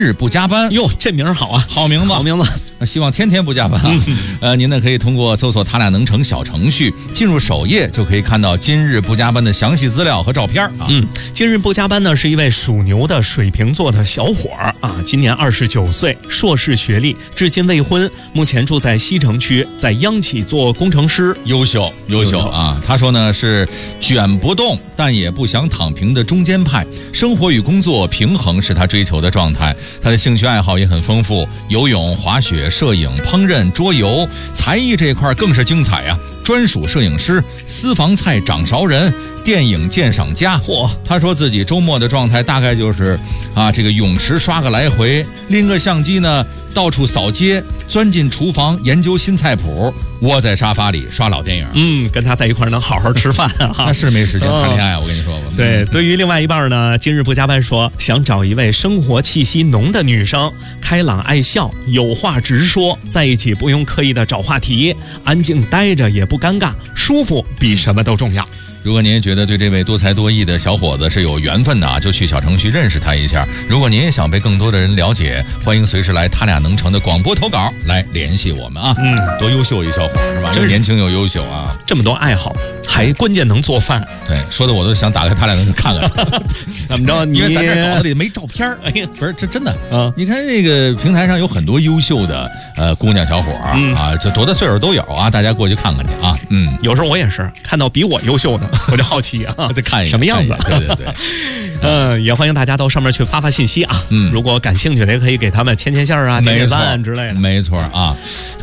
日不加班哟，这名儿好啊， 好名字， 好名字。 希望天天不加班啊。您呢可以通过搜索他俩能成小程序，进入首页就可以看到今日不加班的详细资料和照片啊。 今日不加班呢是一位属牛的水瓶座的小伙儿啊，今年29岁，硕士学历，至今未婚，目前住在西城区，在央企做工程师。 优秀啊！他说呢是卷不动，但也不想躺平的中间派，生活与工作平衡是他追求的状态。他的兴趣爱好也很丰富，游泳、滑雪、摄影、烹饪、桌游，才艺这一块更是精彩啊！专属摄影师、私房菜掌勺人、电影鉴赏家。他说自己周末的状态大概就是这个泳池刷个来回，拎个相机呢到处扫街，钻进厨房研究新菜谱，窝在沙发里刷老电影。 跟他在一块能好好吃饭啊。 那是没时间谈恋爱，我跟你说吧。 对，对于另外一半呢，今日不加班说想找一位生活气息浓的女生，开朗爱笑，有话直说，在一起不用刻意的找话题，安静待着也不尴尬，舒服比什么都重要。 如果您也觉得对这位多才多艺的小伙子是有缘分的啊，就去小程序认识他一下。如果您也想被更多的人了解，欢迎随时来他俩能成的广播投稿来联系我们啊。多优秀一小伙是吧？又年轻又优秀啊， 这么多爱好，还关键能做饭。 对，说的我都想打开他俩能看看。 怎么着？ 因为咱这稿子里没照片哎呀，不是，这真的啊！你看这个平台上有很多优秀的姑娘小伙啊，就多大岁数都有啊，大家过去看看去啊。 有时候我也是看到比我优秀的，我就好奇啊， 再看一眼什么样子。 对， 也欢迎大家到上面去发信息啊。如果感兴趣的，也可以给他们牵线啊、点赞之类的。 没错啊。